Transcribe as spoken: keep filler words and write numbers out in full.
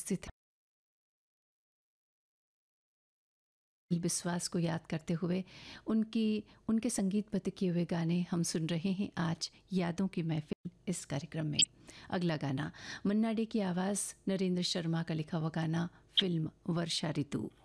उपस्थित हैं। विश्वास को याद करते हुए उनकी उनके संगीतबद्ध किए हुए गाने हम सुन रहे हैं आज यादों की महफिल इस कार्यक्रम में। अगला गाना मन्ना डे की आवाज़, नरेंद्र शर्मा का लिखा हुआ गाना, फिल्म वर्षा ऋतु।